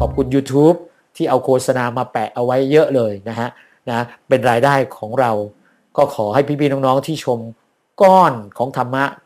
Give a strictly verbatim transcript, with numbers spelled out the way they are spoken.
อบคุณ YouTube ที่เอาโฆษณามาแปะเอาไว้เยอะเลยนะฮะนะเป็นรายได้ของเราก็ขอให้พี่ๆน้องๆที่ชมก้อนของธรรมะ